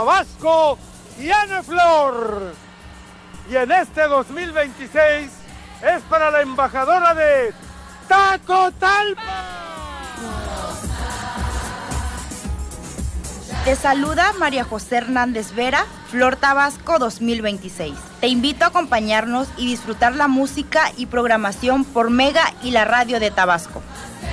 Tabasco y Ana Flor. Y en este 2026 es para la embajadora de Tacotalpa. Te saluda María José Hernández Vera, Flor Tabasco 2026. Te invito a acompañarnos y disfrutar la música y programación por Mega y la radio de Tabasco.